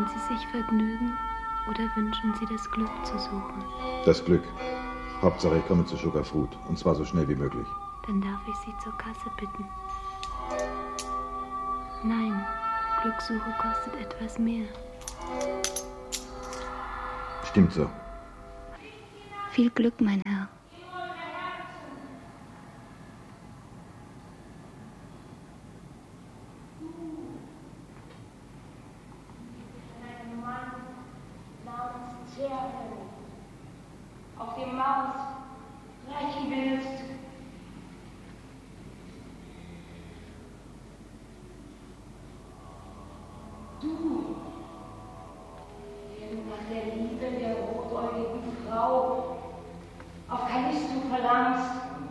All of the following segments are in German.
Wollen Sie sich vergnügen oder wünschen Sie das Glück zu suchen? Das Glück. Hauptsache, ich komme zu Sugar Fruit. Und zwar so schnell wie möglich. Dann darf ich Sie zur Kasse bitten. Nein, Glückssuche kostet etwas mehr. Stimmt so. Viel Glück, mein Herr. Auf dem Mars reichen willst. Du, der du nach der Liebe der rotäugigen Frau auf Callisto verlangst.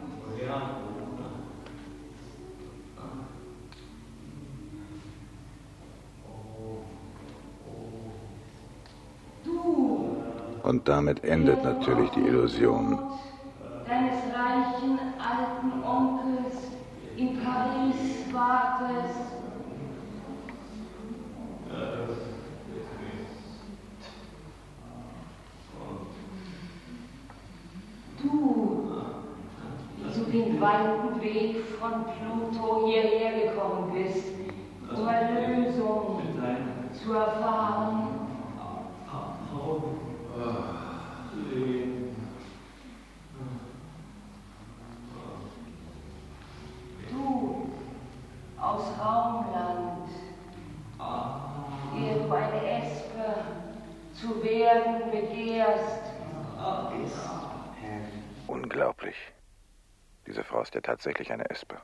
Und damit endet natürlich die Illusion. Deines reichen alten Onkels in Paris wartest. Du, die du den weiten Weg von Pluto hierher gekommen bist, um Erlösung zu erfahren. Du aus Raumland, ehe du eine Espe zu werden begehrst, Unglaublich. Diese Frau ist ja tatsächlich eine Espe.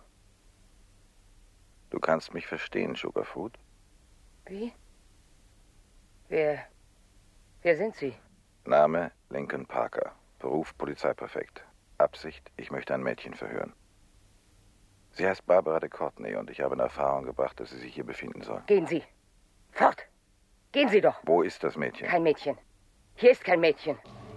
Du kannst mich verstehen, Sugar Fruit? Wie? Wer sind Sie? Name Lincoln Parker. Beruf Polizeipräfekt. Absicht, ich möchte ein Mädchen verhören. Sie heißt Barbara de Courtenay und ich habe in Erfahrung gebracht, dass sie sich hier befinden soll. Gehen Sie. Fort. Gehen Sie doch. Wo ist das Mädchen? Kein Mädchen. Hier ist kein Mädchen.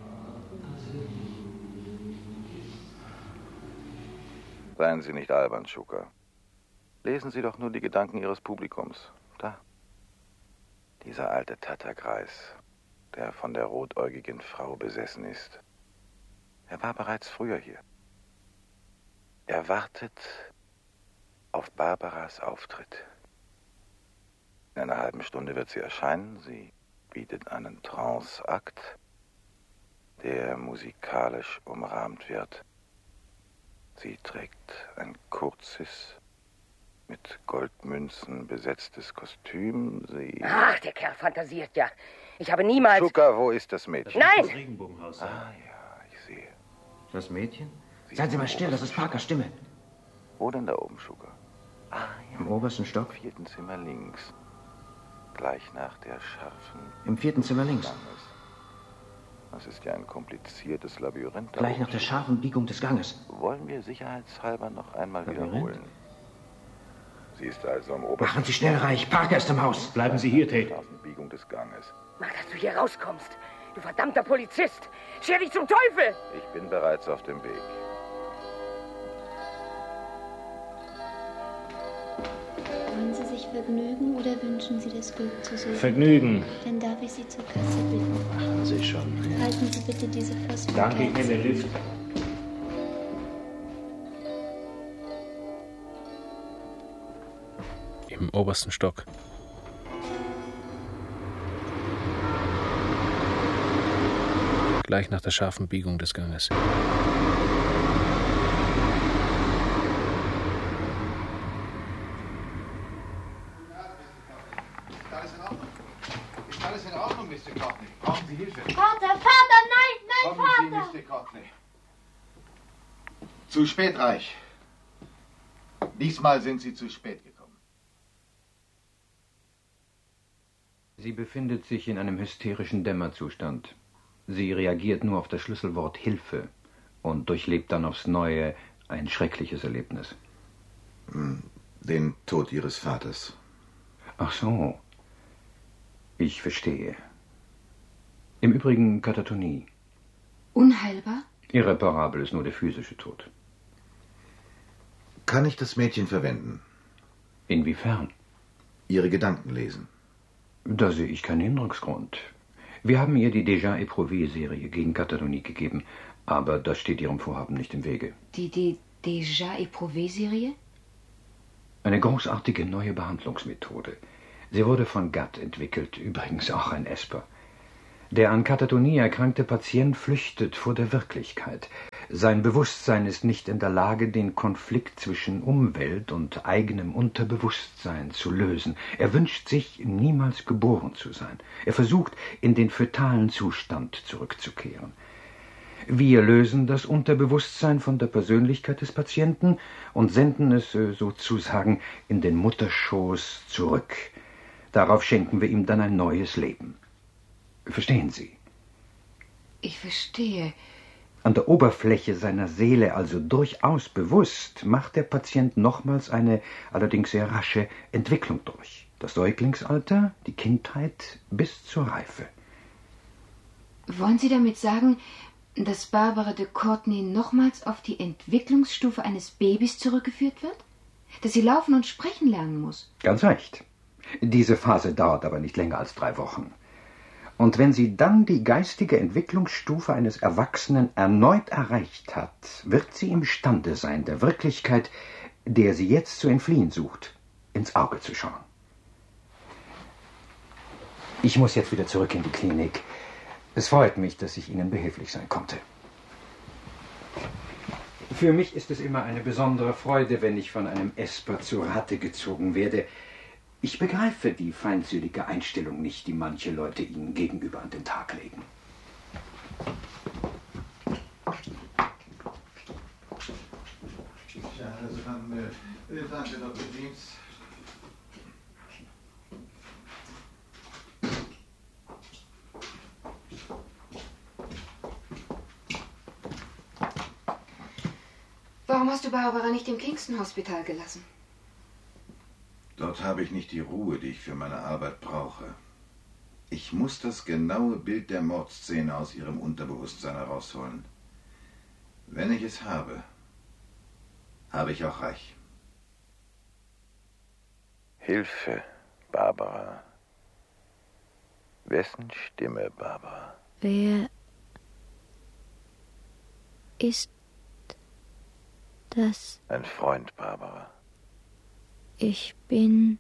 Seien Sie nicht albern, Sugar. Lesen Sie doch nur die Gedanken Ihres Publikums. Da. Dieser alte Tatterkreis, der von der rotäugigen Frau besessen ist. Er war bereits früher hier. Er wartet auf Barbaras Auftritt. In einer halben Stunde wird sie erscheinen. Sie bietet einen Trance-Akt, der musikalisch umrahmt wird. Sie trägt ein kurzes, mit Goldmünzen besetztes Kostüm. Sie... Ach, der Kerl fantasiert ja. Ich habe niemals... Sugar, wo ist das Mädchen? Nein! Das Regenbogenhaus. Ah ja, ich sehe. Das Mädchen? Seien Sie mal still, das ist Parkers Stimme. Wo denn da oben, Sugar? Ah ja. Im obersten Stock? Im 4. Zimmer links. Gleich nach der scharfen... Im 4. Zimmer links. Ganges. Das ist ja ein kompliziertes Labyrinth. Gleich nach der scharfen Biegung des Ganges. Wollen wir sicherheitshalber noch einmal Labyrinth? wiederholen. Sie ist also am obersten... Machen Sie schnell reich, Parker ist im Haus. Bleiben Sie hier, Tate. scharfen Biegung des Ganges. Mach, dass du hier rauskommst. Du verdammter Polizist. Scher dich zum Teufel. Ich bin bereits auf dem Weg. Wollen Sie sich vergnügen oder wünschen Sie das Glück zu suchen? Vergnügen. Dann darf ich Sie zur Kasse bitten. Machen Sie schon. Halten Sie bitte diese Phosphorkerze. Danke, ich nehme den Lift. Im obersten Stock. Gleich nach der scharfen Biegung des Ganges. Ist alles in Ordnung, Mr. Courtney? Brauchen Sie Hilfe? Vater, Vater, nein, Kommen Vater! Sie, Mr. Courtney. Zu spät, Reich. Diesmal sind Sie zu spät gekommen. Sie befindet sich in einem hysterischen Dämmerzustand. Sie reagiert nur auf das Schlüsselwort Hilfe und durchlebt dann aufs Neue ein schreckliches Erlebnis. Den Tod Ihres Vaters. Ach so. Ich verstehe. Im Übrigen Katatonie. Unheilbar? Irreparabel ist nur der physische Tod. Kann ich das Mädchen verwenden? Inwiefern? Ihre Gedanken lesen. Da sehe ich keinen Hinderungsgrund. Wir haben ihr die Déjà Éprouvé-Serie gegen Katatonie gegeben, aber das steht ihrem Vorhaben nicht im Wege. Die Déjà Éprouvé-Serie? Eine großartige neue Behandlungsmethode. Sie wurde von Gatt entwickelt, übrigens auch ein Esper. Der an Katatonie erkrankte Patient flüchtet vor der Wirklichkeit. Sein Bewusstsein ist nicht in der Lage, den Konflikt zwischen Umwelt und eigenem Unterbewusstsein zu lösen. Er wünscht sich, niemals geboren zu sein. Er versucht, in den fötalen Zustand zurückzukehren. Wir lösen das Unterbewusstsein von der Persönlichkeit des Patienten und senden es sozusagen in den Mutterschoß zurück. Darauf schenken wir ihm dann ein neues Leben. Verstehen Sie? Ich verstehe. An der Oberfläche seiner Seele, also durchaus bewusst, macht der Patient nochmals eine allerdings sehr rasche Entwicklung durch. Das Säuglingsalter, die Kindheit bis zur Reife. Wollen Sie damit sagen, dass Barbara de Courtenay nochmals auf die Entwicklungsstufe eines Babys zurückgeführt wird? Dass sie laufen und sprechen lernen muss? Ganz recht. Diese Phase dauert aber nicht länger als 3 Wochen. Und wenn sie dann die geistige Entwicklungsstufe eines Erwachsenen erneut erreicht hat, wird sie imstande sein, der Wirklichkeit, der sie jetzt zu entfliehen sucht, ins Auge zu schauen. Ich muss jetzt wieder zurück in die Klinik. Es freut mich, dass ich Ihnen behilflich sein konnte. Für mich ist es immer eine besondere Freude, wenn ich von einem Esper zu Rate gezogen werde. Ich begreife die feindsüchtige Einstellung nicht, die manche Leute Ihnen gegenüber an den Tag legen. Ja, also dann, danke, Dr. James. Warum hast du Barbara nicht im Kingston Hospital gelassen? Dort habe ich nicht die Ruhe, die ich für meine Arbeit brauche. Ich muss das genaue Bild der Mordszene aus ihrem Unterbewusstsein herausholen. Wenn ich es habe, habe ich auch reich. Hilfe, Barbara. Wessen Stimme, Barbara? Wer ist das? Ein Freund, Barbara. Ich bin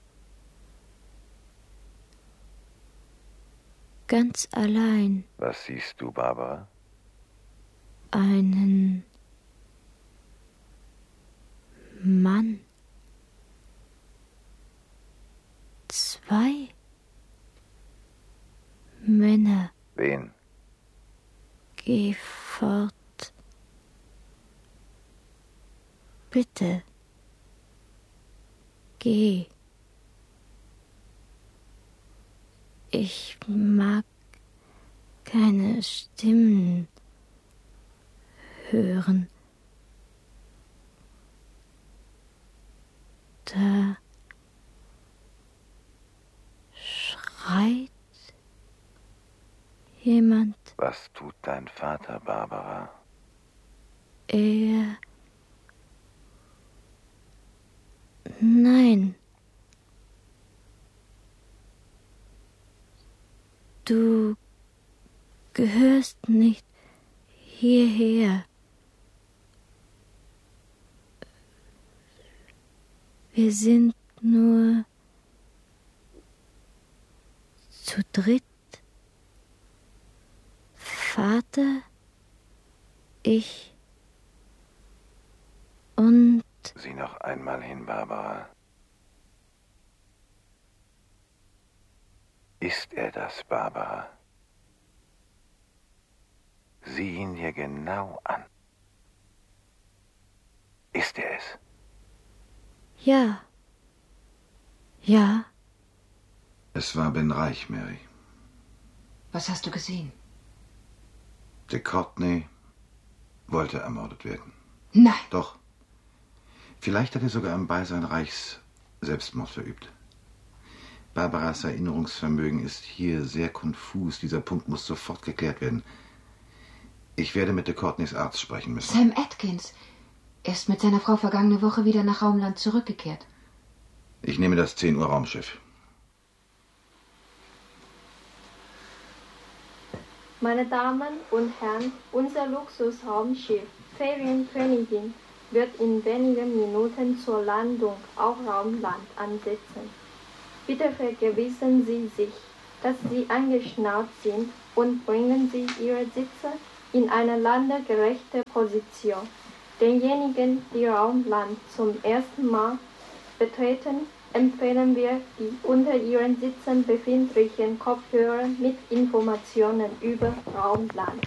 ganz allein. Was siehst du, Barbara? Einen Mann. 2 Männer. Wen? Geh fort. Bitte. Geh. Ich mag keine Stimmen hören. Da schreit jemand. Was tut dein Vater, Barbara? Nein. Du gehörst nicht hierher. Wir sind nur zu dritt. Vater, ich und... Sieh noch einmal hin, Barbara. Ist er das, Barbara? Sieh ihn dir genau an. Ist er es? Ja. Ja. Es war Ben Reich, Mary. Was hast du gesehen? De Courtenay wollte ermordet werden. Nein. Doch. Vielleicht hat er sogar im Beisein Reichs Selbstmord verübt. Barbaras Erinnerungsvermögen ist hier sehr konfus. Dieser Punkt muss sofort geklärt werden. Ich werde mit de Courtenays Arzt sprechen müssen. Sam Atkins. Er ist mit seiner Frau vergangene Woche wieder nach Raumland zurückgekehrt. Ich nehme das 10 Uhr Raumschiff. Meine Damen und Herren, unser Luxusraumschiff Ferienkönigin wird in wenigen Minuten zur Landung auf Raumland ansetzen. Bitte vergewissern Sie sich, dass Sie angeschnallt sind und bringen Sie Ihre Sitze in eine landegerechte Position. Denjenigen, die Raumland zum ersten Mal betreten, empfehlen wir die unter Ihren Sitzen befindlichen Kopfhörer mit Informationen über Raumland.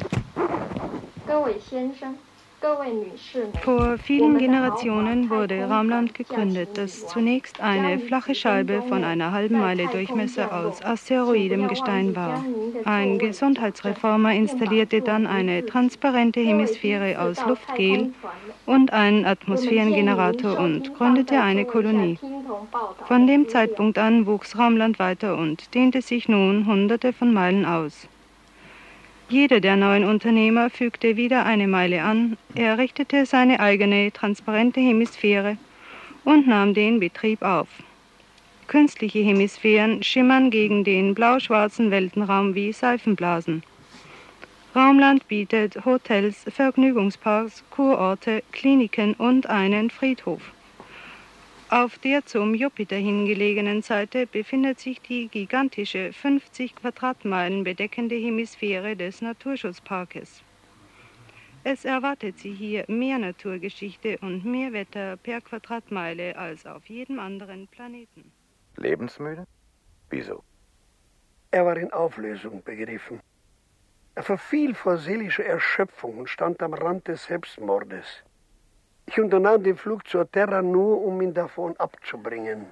Vor vielen Generationen wurde Raumland gegründet, das zunächst eine flache Scheibe von einer halben Meile Durchmesser aus asteroidem Gestein war. Ein Gesundheitsreformer installierte dann eine transparente Hemisphäre aus Luftgel und einen Atmosphärengenerator und gründete eine Kolonie. Von dem Zeitpunkt an wuchs Raumland weiter und dehnte sich nun Hunderte von Meilen aus. Jeder der neuen Unternehmer fügte wieder eine Meile an, errichtete seine eigene transparente Hemisphäre und nahm den Betrieb auf. Künstliche Hemisphären schimmern gegen den blau-schwarzen Weltenraum wie Seifenblasen. Raumland bietet Hotels, Vergnügungsparks, Kurorte, Kliniken und einen Friedhof. Auf der zum Jupiter hingelegenen Seite befindet sich die gigantische 50 Quadratmeilen bedeckende Hemisphäre des Naturschutzparkes. Es erwartet Sie hier mehr Naturgeschichte und mehr Wetter per Quadratmeile als auf jedem anderen Planeten. Lebensmüde? Wieso? Er war in Auflösung begriffen. Er verfiel vor seelischer Erschöpfung und stand am Rand des Selbstmordes. Ich unternahm den Flug zur Terra nur, um ihn davon abzubringen.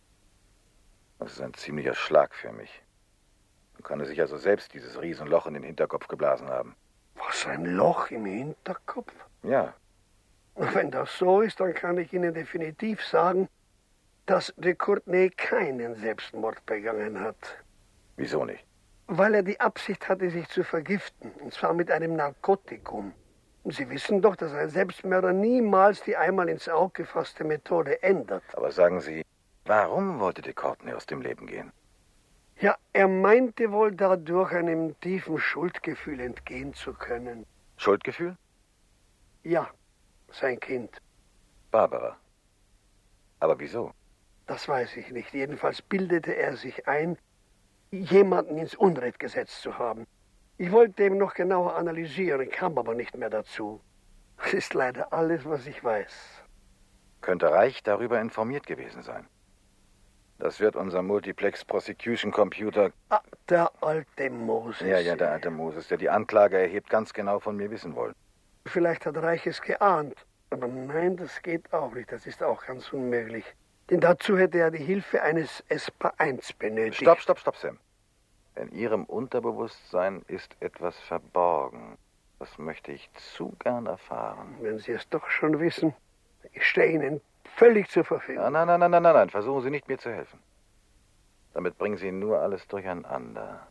Das ist ein ziemlicher Schlag für mich. Nun kann er sich also selbst dieses Riesenloch in den Hinterkopf geblasen haben. Was, ein Loch im Hinterkopf? Ja. Wenn das so ist, dann kann ich Ihnen definitiv sagen, dass de Courtenay keinen Selbstmord begangen hat. Wieso nicht? Weil er die Absicht hatte, sich zu vergiften, und zwar mit einem Narkotikum. Sie wissen doch, dass ein Selbstmörder niemals die einmal ins Auge gefasste Methode ändert. Aber sagen Sie, warum wollte de Courtenay aus dem Leben gehen? Ja, er meinte wohl dadurch einem tiefen Schuldgefühl entgehen zu können. Schuldgefühl? Ja, sein Kind. Barbara. Aber wieso? Das weiß ich nicht. Jedenfalls bildete er sich ein, jemanden ins Unrecht gesetzt zu haben. Ich wollte ihn noch genauer analysieren, kam aber nicht mehr dazu. Das ist leider alles, was ich weiß. Könnte Reich darüber informiert gewesen sein. Das wird unser Multiplex Prosecution Computer... Ah, der alte Moses. Ja, der alte Moses, der die Anklage erhebt, ganz genau von mir wissen wollen. Vielleicht hat Reich es geahnt. Aber nein, das geht auch nicht. Das ist auch ganz unmöglich. Denn dazu hätte er die Hilfe eines ESPA-1 benötigt. Stopp, Sam. In Ihrem Unterbewusstsein ist etwas verborgen. Das möchte ich zu gern erfahren. Wenn Sie es doch schon wissen, ich stehe Ihnen völlig zur Verfügung. Nein. Versuchen Sie nicht, mir zu helfen. Damit bringen Sie nur alles durcheinander.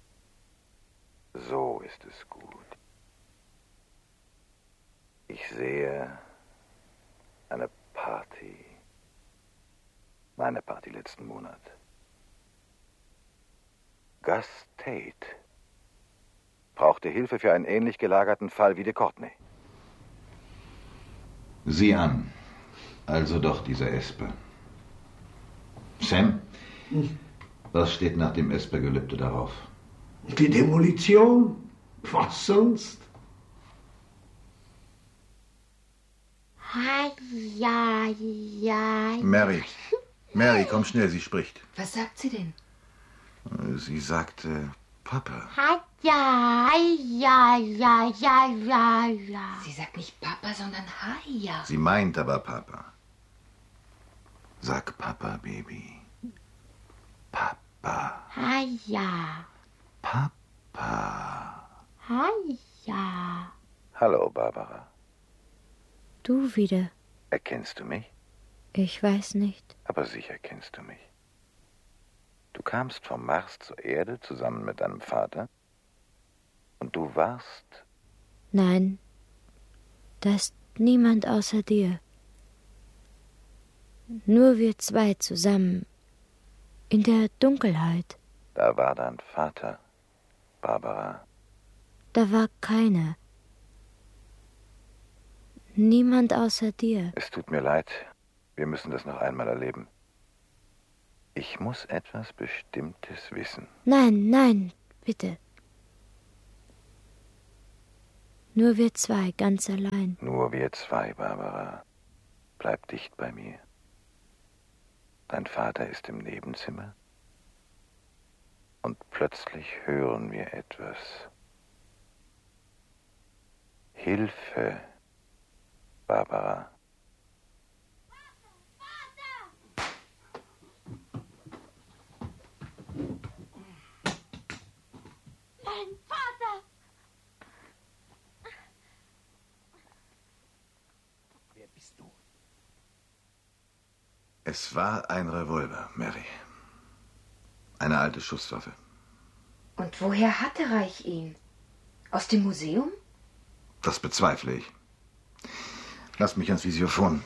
So ist es gut. Ich sehe eine Party. Meine Party letzten Monat. Gus Tate brauchte Hilfe für einen ähnlich gelagerten Fall wie de Courtenay. Sieh an. Also doch dieser Esper. Sam, was steht nach dem Esper-Gelübde darauf? Die Demolition? Was sonst? Ja. Mary, komm schnell, sie spricht. Was sagt sie denn? Sie sagte Papa. Ja. Sie sagt nicht Papa, sondern Haja. Sie meint aber Papa. Sag Papa, Baby. Papa. Haja. Papa. Haja. Hallo, Barbara. Du wieder. Erkennst du mich? Ich weiß nicht. Aber sicher kennst du mich. Du kamst vom Mars zur Erde zusammen mit deinem Vater. Und du warst... Nein, da ist niemand außer dir. Nur wir zwei zusammen. In der Dunkelheit. Da war dein Vater, Barbara. Da war keiner. Niemand außer dir. Es tut mir leid. Wir müssen das noch einmal erleben. Ich muss etwas Bestimmtes wissen. Nein, nein, bitte. Nur wir zwei, ganz allein. Nur wir zwei, Barbara. Bleib dicht bei mir. Dein Vater ist im Nebenzimmer. Und plötzlich hören wir etwas. Hilfe, Barbara. Mein Vater! Wer bist du? Es war ein Revolver, Mary. Eine alte Schusswaffe. Und woher hatte Reich ihn? Aus dem Museum? Das bezweifle ich. Lass mich ans Visiophon.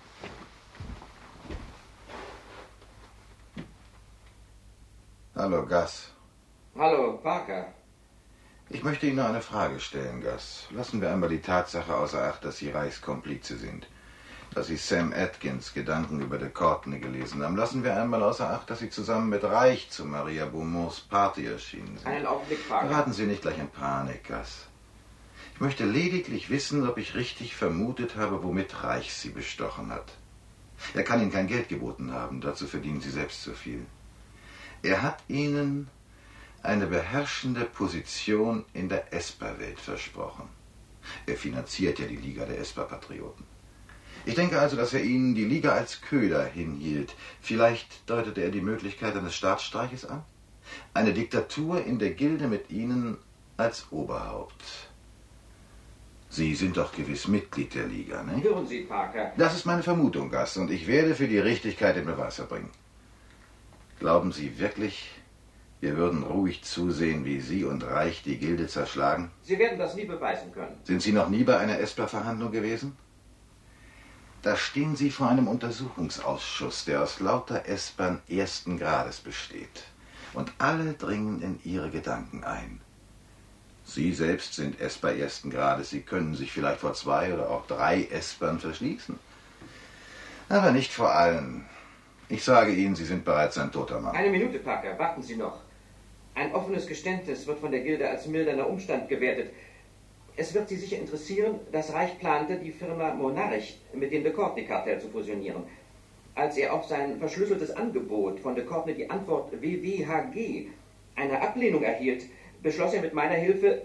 Hallo, Gus. Hallo, Parker. Ich möchte Ihnen noch eine Frage stellen, Gus. Lassen wir einmal die Tatsache außer Acht, dass Sie Reichs Komplize sind. Dass Sie Sam Atkins Gedanken über de Courtenay gelesen haben. Lassen wir einmal außer Acht, dass Sie zusammen mit Reich zu Maria Beaumonts Party erschienen sind. Einen Augenblick, Parker. Geraten Sie nicht gleich in Panik, Gus. Ich möchte lediglich wissen, ob ich richtig vermutet habe, womit Reich Sie bestochen hat. Er kann Ihnen kein Geld geboten haben, dazu verdienen Sie selbst zu viel. Er hat Ihnen eine beherrschende Position in der ESPA-Welt versprochen. Er finanziert ja die Liga der ESPA-Patrioten. Ich denke also, dass er Ihnen die Liga als Köder hinhielt. Vielleicht deutete er die Möglichkeit eines Staatsstreiches an? Eine Diktatur in der Gilde mit Ihnen als Oberhaupt. Sie sind doch gewiss Mitglied der Liga, ne? Hören Sie, Parker. Das ist meine Vermutung, Gus, und ich werde für die Richtigkeit den Beweis erbringen. Glauben Sie wirklich, wir würden ruhig zusehen, wie Sie und Reich die Gilde zerschlagen? Sie werden das nie beweisen können. Sind Sie noch nie bei einer ESPA-Verhandlung gewesen? Da stehen Sie vor einem Untersuchungsausschuss, der aus lauter ESPAn ersten Grades besteht. Und alle dringen in Ihre Gedanken ein. Sie selbst sind ESPA ersten Grades. Sie können sich vielleicht vor 2 oder auch 3 ESPAn verschließen. Aber nicht vor allen. Ich sage Ihnen, Sie sind bereits ein toter Mann. Eine Minute, Parker. Warten Sie noch. Ein offenes Geständnis wird von der Gilde als mildernder Umstand gewertet. Es wird Sie sicher interessieren, dass Reich plante, die Firma Monarch mit dem de Courtenay-Kartell zu fusionieren. Als er auf sein verschlüsseltes Angebot von de Courtenay die Antwort WWHG, eine Ablehnung erhielt, beschloss er mit meiner Hilfe...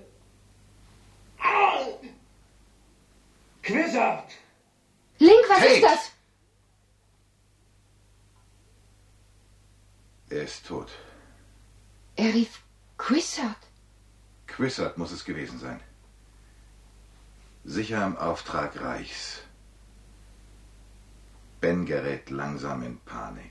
Quizart! Link, was ist das? Er ist tot. Er rief Quizart. Quizart muss es gewesen sein. Sicher im Auftrag Reichs. Ben gerät langsam in Panik.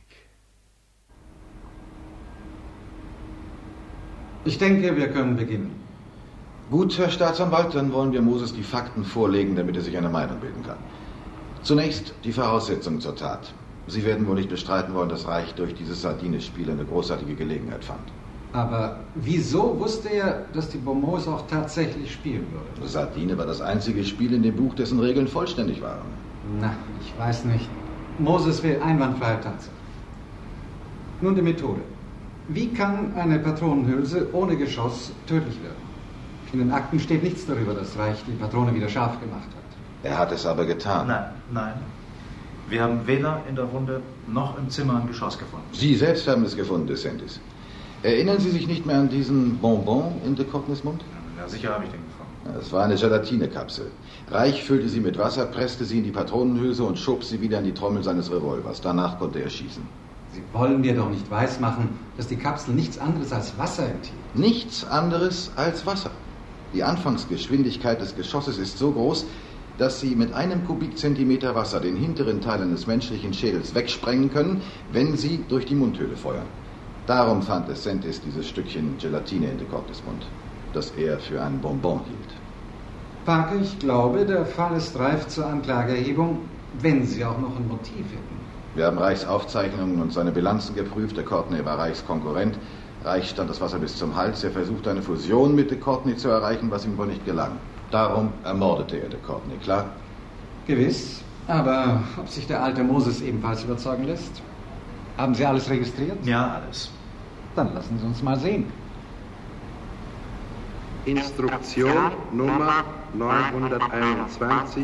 Ich denke, wir können beginnen. Gut, Herr Staatsanwalt, dann wollen wir Moses die Fakten vorlegen, damit er sich eine Meinung bilden kann. Zunächst die Voraussetzungen zur Tat. Sie werden wohl nicht bestreiten wollen, dass Reich durch dieses Sardines-Spiel eine großartige Gelegenheit fand. Aber wieso wusste er, dass die Beaumonts auch tatsächlich spielen würde? Sardine war das einzige Spiel in dem Buch, dessen Regeln vollständig waren. Na, ich weiß nicht. Moses will einwandfreie Tatsache. Nun die Methode. Wie kann eine Patronenhülse ohne Geschoss tödlich werden? In den Akten steht nichts darüber, dass Reich die Patrone wieder scharf gemacht hat. Er hat es aber getan. Nein. Wir haben weder in der Wunde noch im Zimmer ein Geschoss gefunden. Sie selbst haben es gefunden, DeSantis. Erinnern Sie sich nicht mehr an diesen Bonbon in de Courtenays Mund? Ja, sicher habe ich den gefunden. Es war eine Gelatinekapsel. Reich füllte sie mit Wasser, presste sie in die Patronenhülse und schob sie wieder in die Trommel seines Revolvers. Danach konnte er schießen. Sie wollen mir doch nicht weismachen, dass die Kapsel nichts anderes als Wasser enthielt. Nichts anderes als Wasser. Die Anfangsgeschwindigkeit des Geschosses ist so groß, dass Sie mit einem Kubikzentimeter Wasser den hinteren Teil eines menschlichen Schädels wegsprengen können, wenn Sie durch die Mundhöhle feuern. Darum fand DeSantis dieses Stückchen Gelatine in de Courtenays Mund, das er für einen Bonbon hielt. Parker, ich glaube, der Fall ist reif zur Anklageerhebung, wenn Sie auch noch ein Motiv hätten. Wir haben Reichs Aufzeichnungen und seine Bilanzen geprüft. Der Courtenay war Reichs Konkurrent Reich stand das Wasser bis zum Hals. Er versuchte eine Fusion mit de Courtney zu erreichen, was ihm wohl nicht gelang. Darum ermordete er de Courtney, klar? Gewiss. Aber ob sich der alte Moses ebenfalls überzeugen lässt? Haben Sie alles registriert? Ja, alles. Dann lassen Sie uns mal sehen. Instruktion Nummer 921